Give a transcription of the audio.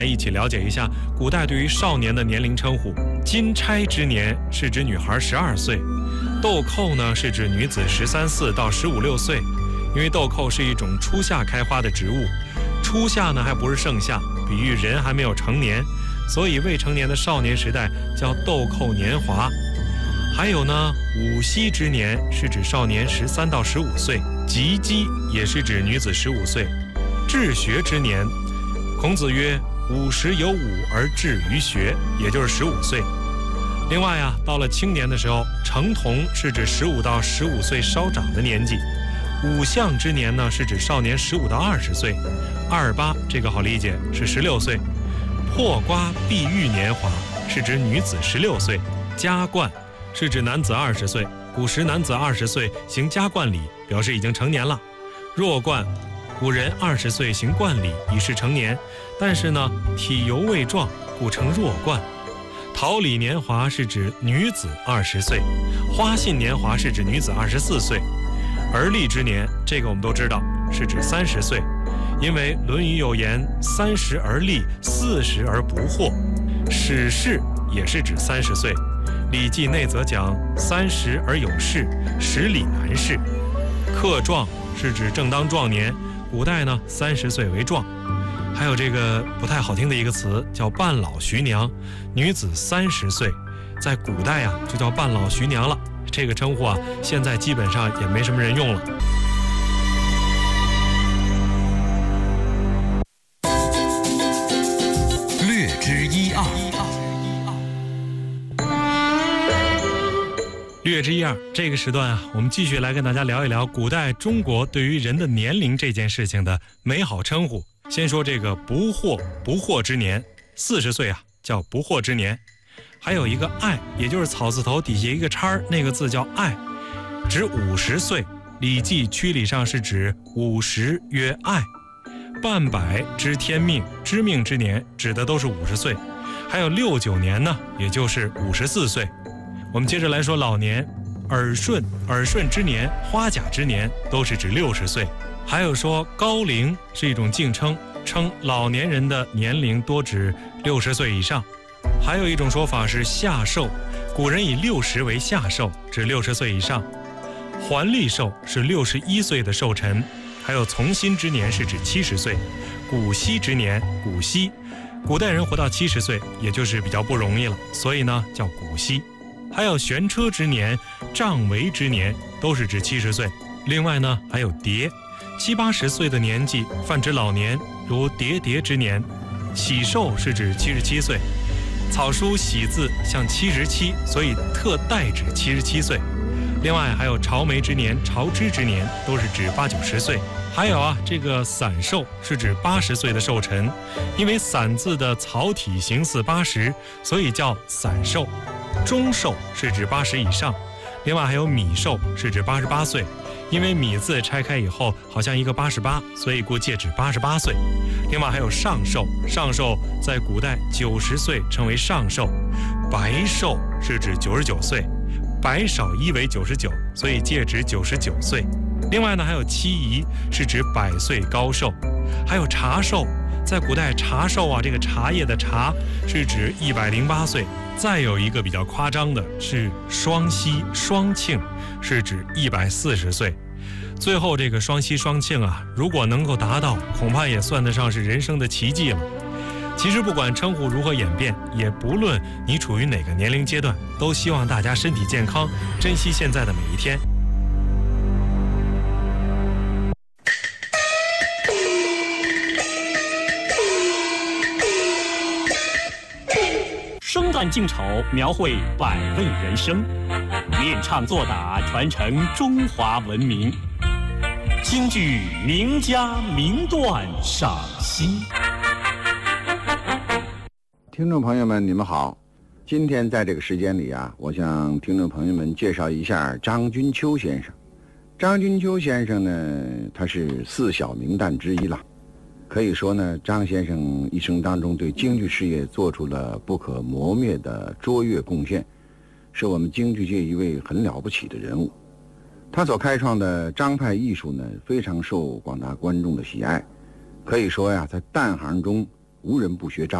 一起了解一下古代对于少年的年龄称呼。金钗之年是指女孩12岁，豆蔻呢是指女子13、14到15、16岁，因为豆蔻是一种初夏开花的植物，初夏呢还不是盛夏，比喻人还没有成年，所以未成年的少年时代叫豆蔻年华。还有呢，五溪之年是指少年13到15岁，及笄也是指女子15岁。治学之年，孔子曰：“50有5而志于学”，也就是15岁。另外啊，到了青年的时候，成童是指15到15岁稍长的年纪。五象之年呢，是指少年15到20岁。28这个好理解，是16岁。破瓜碧玉年华是指女子16岁。加冠是指男子20岁，古时男子20岁行加冠礼，表示已经成年了。弱冠，古人20岁行冠礼，以示成年，但是呢，体犹未壮，故称弱冠。桃李年华是指女子20岁，花信年华是指女子24岁。而立之年，这个我们都知道，是指30岁，因为《论语》有言：“30而立，40而不惑。”始仕也是指30岁。《礼记内则》讲：“30而有事，十里难事。”克壮是指正当壮年，古代呢30岁为壮。还有这个不太好听的一个词叫半老徐娘，女子30岁，在古代啊就叫半老徐娘了。这个称呼啊，现在基本上也没什么人用了。 略知一二。 略知一二，这个时段啊，我们继续来跟大家聊一聊古代中国对于人的年龄这件事情的美好称呼。先说这个不惑之年，40岁啊叫不惑之年。还有一个爱，也就是草字头底下一个叉，那个字叫爱，指50岁。《礼记曲礼》上是指50曰爱。半百知天命，知命之年指的都是50岁。还有69年呢，也就是54岁。我们接着来说老年，耳顺之年、花甲之年都是指60岁。还有说高龄是一种敬称，称老年人的年龄多指60岁以上。还有一种说法是下寿，古人以60为下寿，指60岁以上。还历寿是61岁的寿辰。还有从心之年是指70岁。古稀之年，古稀，古代人活到70岁也就是比较不容易了，所以呢叫古稀。还有悬车之年、杖围之年都是指70岁。另外呢还有蝶，70、80岁的年纪泛指老年，如蝶之年。喜寿是指77岁。草书喜字像77，所以特代指77岁。另外还有朝梅之年、朝枝之年都是指80、90岁。还有啊，这个散寿是指80岁的寿辰，因为散字的草体形似80，所以叫散寿。中寿是指80以上。另外还有米寿是指88岁，因为米字拆开以后好像一个88，所以故借指88岁。另外还有上寿，上寿在古代90岁称为上寿。白寿是指99岁，白少一为99，所以借指99岁。另外呢还有七夷，是指100岁高寿。还有茶寿，在古代茶寿啊，这个茶叶的茶是指108岁。再有一个比较夸张的是双喜双庆，是指140岁。最后这个双喜双庆啊，如果能够达到，恐怕也算得上是人生的奇迹了。其实不管称呼如何演变，也不论你处于哪个年龄阶段，都希望大家身体健康，珍惜现在的每一天。 生旦净丑，描绘百味人生；练唱作打，传承中华文明。京剧名家名段赏析。 听众朋友们，你们好。今天在这个时间里啊，我向听众朋友们介绍一下张君秋先生。张君秋先生呢，他是4小名旦之一了。可以说呢，张先生一生当中对京剧事业做出了不可磨灭的卓越贡献，是我们京剧界一位很了不起的人物。他所开创的张派艺术呢，非常受广大观众的喜爱。可以说呀，在旦行中无人不学张。